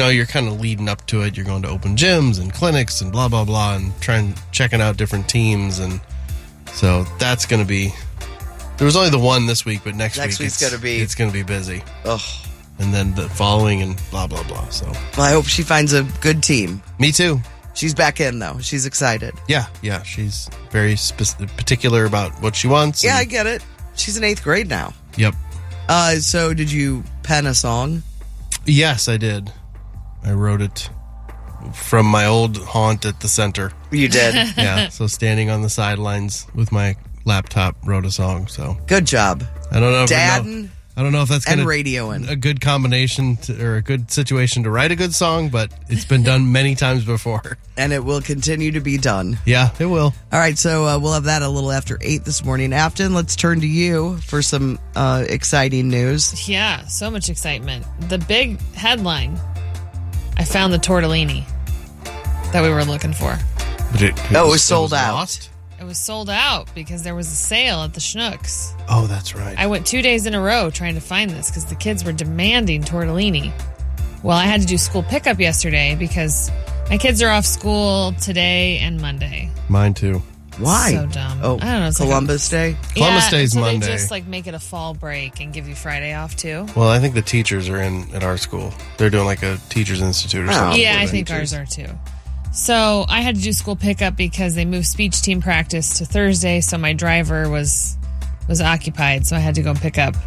you're kind of leading up to it. You're going to open gyms and clinics and blah, blah, blah, and checking out different teams. And so that's going to be, there was only the one this week, but next week week's going to be, it's going to be busy. Ugh. And then the following and blah, blah, blah. So well, I hope she finds a good team. Me too. She's back in, though. She's excited. Yeah. She's very particular about what she wants. Yeah, I get it. She's in 8th grade now. Yep. So did you pen a song? Yes, I did. I wrote it from my old haunt at the center. You did? Yeah, so standing on the sidelines with my laptop, wrote a song. So good job. I don't know if I don't know if that's and radioing a good combination or a good situation to write a good song, but it's been done many times before. And it will continue to be done. Yeah, it will. All right, so we'll have that a little after 8 this morning. Afton, let's turn to you for some exciting news. Yeah, so much excitement. The big headline, I found the tortellini that we were looking for. But it was sold out. Lost? It was sold out because there was a sale at the Schnucks. Oh, that's right. I went 2 days in a row trying to find this because the kids were demanding tortellini. Well, I had to do school pickup yesterday because my kids are off school today and Monday. Mine too. Why? So dumb. Oh, I don't know. Columbus Day? Columbus Day's so Monday. They just make it a fall break and give you Friday off too. Well, I think the teachers are in at our school. They're doing like a teachers institute or something. Yeah, I think ours are too. So I had to do school pickup because they moved speech team practice to Thursday, so my driver was occupied, so I had to go pick up.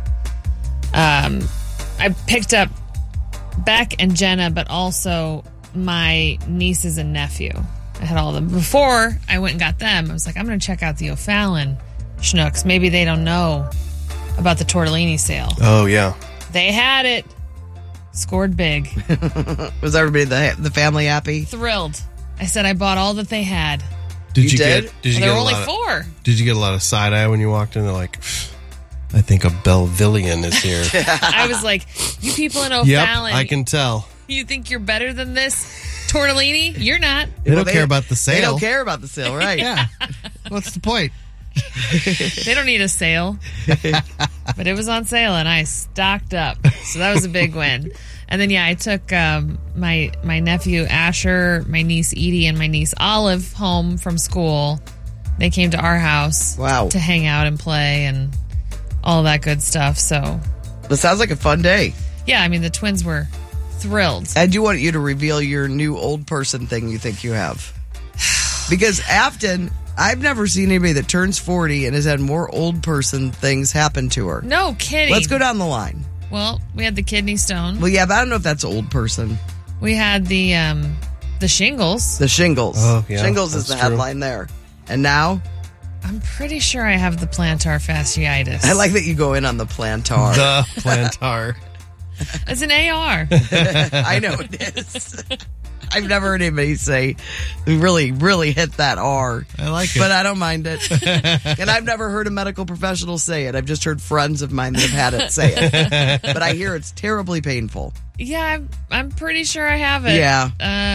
I picked up Beck and Jenna, but also my nieces and nephew. I had all of them. Before I went and got them, I was like, I'm going to check out the O'Fallon Schnucks. Maybe they don't know about the tortellini sale. Oh, yeah. They had it. Scored big. Was everybody, the family, happy? Thrilled. I said I bought all that they had. Did you did? Get there were a only lot 4. Did you get a lot of side eye when you walked in? They're like, I think a Belvillian is here. I was like, you people in O'Fallon. Yep, I can tell. You think you're better than this tortellini? You're not. They don't care about the sale. They don't care about the sale, right? Yeah. What's the point? They don't need a sale. But it was on sale and I stocked up. So that was a big win. And then, I took my nephew Asher, my niece Edie, and my niece Olive home from school. They came to our house to hang out and play and all that good stuff. So it sounds like a fun day. Yeah, I mean, the twins were thrilled. I do want you to reveal your new old person thing you think you have. Because Afton, I've never seen anybody that turns 40 and has had more old person things happen to her. No kidding. Let's go down the line. Well, we had the kidney stone. Well, yeah, but I don't know if that's old person. We had the shingles. The shingles. Oh, yeah, shingles is the headline there. And now? I'm pretty sure I have the plantar fasciitis. I like that you go in on the plantar. The plantar. It's an AR. I know it is. I've never heard anybody say, really, really hit that R. I like it. But I don't mind it. And I've never heard a medical professional say it. I've just heard friends of mine that have had it say it. But I hear it's terribly painful. Yeah, I'm pretty sure I have it. Yeah.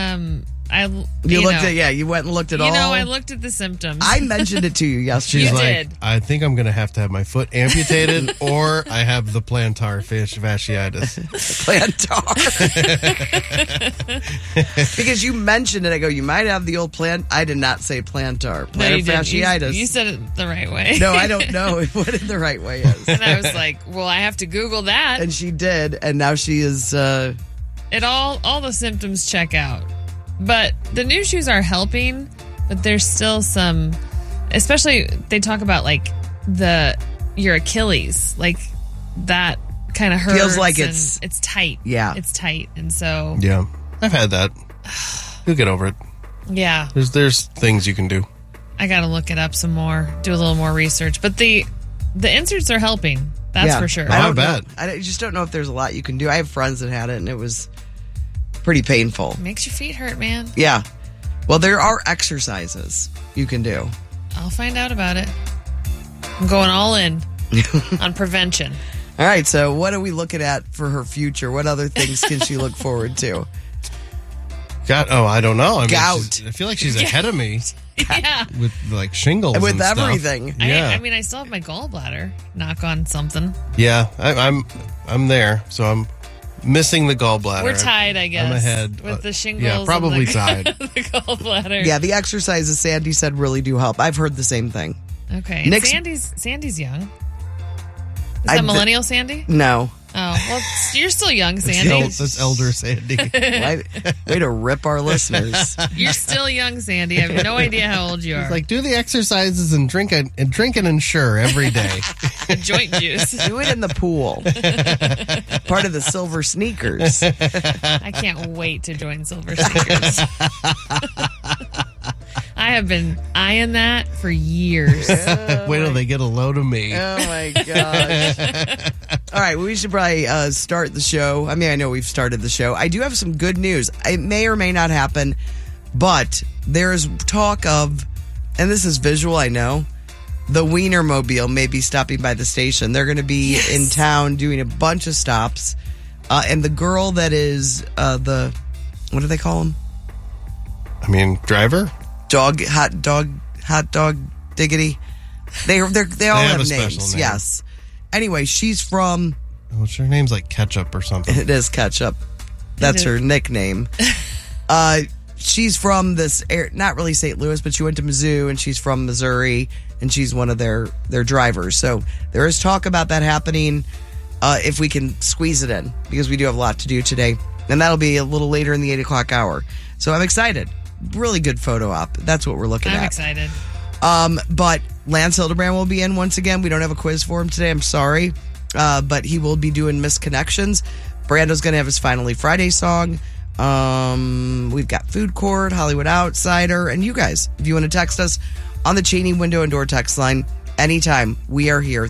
You went and looked at all. I looked at the symptoms. I mentioned it to you yesterday. She's You like, did. I think I'm going to have my foot amputated or I have the plantar fasciitis. Plantar. Because you mentioned it. I go, you might have the old I did not say plantar. Plantar fasciitis. You said it the right way. No, I don't know what the right way is. And I was like, well, I have to Google that. And she did. And now she is... It all the symptoms check out. But the new shoes are helping, but there's still some, especially they talk about your Achilles, like that kind of hurts. Feels like it's tight. Yeah. It's tight. And so. Yeah. I've had that. You'll get over it. Yeah. There's things you can do. I got to look it up some more, do a little more research. But the inserts are helping. That's for sure. I bet. I just don't know if there's a lot you can do. I have friends that had it, and it was pretty painful. Makes your feet hurt, man. Yeah. Well, there are exercises you can do. I'll find out about it. I'm going all in on prevention. All right, so what are we looking at for her future? What other things can she look forward to? I don't know. Gout. I feel like she's ahead of me. Yeah. With shingles and with stuff. everything. Yeah. I mean, I still have my gallbladder. Knock on something. Yeah, I'm there. So Missing the gallbladder. We're tied, I guess. I'm ahead. With the shingles. Yeah, probably and tied. the gallbladder. Yeah, the exercises Sandy said really do help. I've heard the same thing. Okay. And Sandy's young. Is that millennial Sandy? No. Oh, well, you're still young, Sandy. That's elder Sandy. Way to rip our listeners. You're still young, Sandy. I have no idea how old you are. It's like, do the exercises and drink an Ensure every day. Joint juice. Do it in the pool. Part of the Silver Sneakers. I can't wait to join Silver Sneakers. I have been eyeing that for years. Wait till they get a load of me. Oh, my gosh. All right, we should probably start the show. I mean, I know we've started the show. I do have some good news. It may or may not happen, but there's talk of, and this is visual, I know, the Wienermobile may be stopping by the station. They're going to be in town doing a bunch of stops. And the girl that is what do they call him? I mean, driver? Hot dog diggity. They all have names. Name. Yes. Anyway, she's from. Well, her name's like Ketchup or something. It is Ketchup. That's her nickname. She's from this, not really St. Louis, but she went to Mizzou, and she's from Missouri, and she's one of their drivers. So there is talk about that happening if we can squeeze it in, because we do have a lot to do today, and that'll be a little later in the 8 o'clock hour. So I'm excited. Really good photo op. That's what we're looking at. I'm excited. But Lance Hildebrand will be in once again. We don't have a quiz for him today. I'm sorry. But he will be doing Misconnections. Brando's going to have his Finally Friday song. We've got Food Court, Hollywood Outsider, and you guys, if you want to text us on the Cheney Window and Door text line anytime, we are here.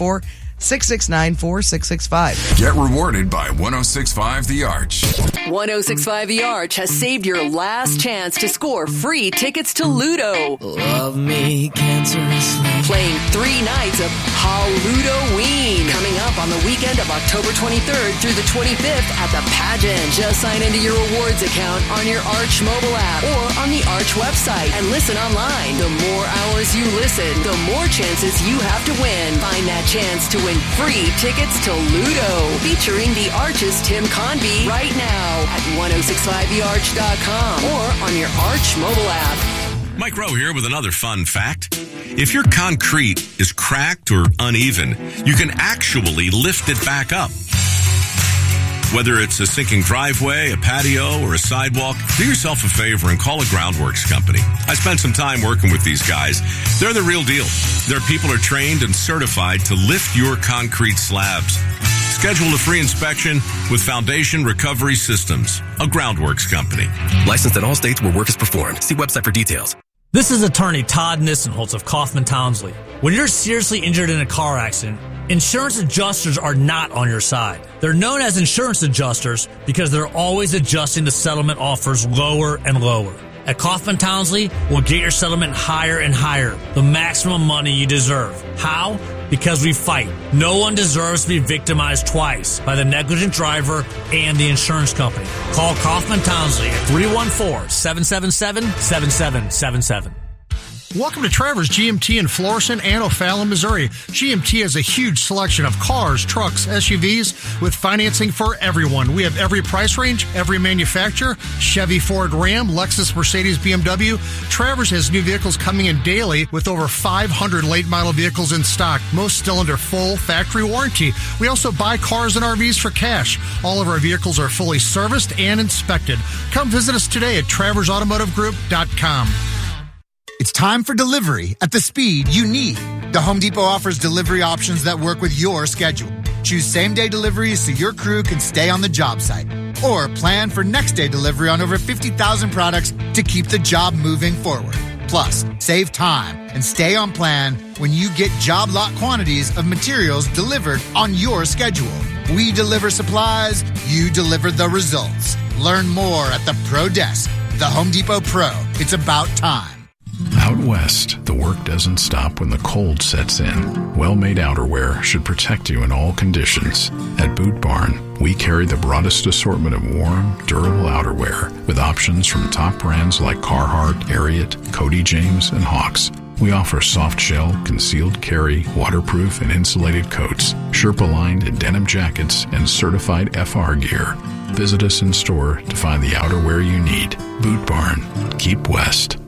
314-669-4665. Get rewarded by 106.5 The Arch. 106.5 The Arch has saved your last chance to score free tickets to Ludo. Love me cancerously. Playing 3 nights of Halludoween. Coming up on the weekend of October 23rd through the 25th at the Pageant. Just sign into your rewards account on your Arch mobile app or on the Arch website and listen online. The more hours you listen, the more chances you have to win. Find that chance to win free tickets to Ludo, featuring the Arch's Tim Conby right now at 1065thearch.com or on your Arch mobile app. Mike Rowe here with another fun fact. If your concrete is cracked or uneven, you can actually lift it back up. Whether it's a sinking driveway, a patio, or a sidewalk, do yourself a favor and call a Groundworks company. I spent some time working with these guys. They're the real deal. Their people are trained and certified to lift your concrete slabs. Schedule a free inspection with Foundation Recovery Systems, a Groundworks company. Licensed in all states where work is performed. See website for details. This is attorney Todd Nissenholtz of Kaufman Townsley. When you're seriously injured in a car accident, insurance adjusters are not on your side. They're known as insurance adjusters because they're always adjusting the settlement offers lower and lower. At Kaufman Townsley, we'll get your settlement higher and higher, the maximum money you deserve. How? Because we fight. No one deserves to be victimized twice by the negligent driver and the insurance company. Call Kaufman Townsley at 314-777-7777. Welcome to Travers GMT in Florissant and O'Fallon, Missouri. GMT has a huge selection of cars, trucks, SUVs with financing for everyone. We have every price range, every manufacturer, Chevy, Ford, Ram, Lexus, Mercedes, BMW. Travers has new vehicles coming in daily with over 500 late model vehicles in stock, most still under full factory warranty. We also buy cars and RVs for cash. All of our vehicles are fully serviced and inspected. Come visit us today at TraversAutomotiveGroup.com. It's time for delivery at the speed you need. The Home Depot offers delivery options that work with your schedule. Choose same-day deliveries so your crew can stay on the job site. Or plan for next-day delivery on over 50,000 products to keep the job moving forward. Plus, save time and stay on plan when you get job lot quantities of materials delivered on your schedule. We deliver supplies, you deliver the results. Learn more at the Pro Desk. The Home Depot Pro. It's about time. Out west, the work doesn't stop when the cold sets in. Well-made outerwear should protect you in all conditions. At Boot Barn, we carry the broadest assortment of warm, durable outerwear with options from top brands like Carhartt, Ariat, Cody James, and Hawks. We offer soft shell, concealed carry, waterproof and insulated coats, Sherpa-lined and denim jackets, and certified FR gear. Visit us in store to find the outerwear you need. Boot Barn. Keep West.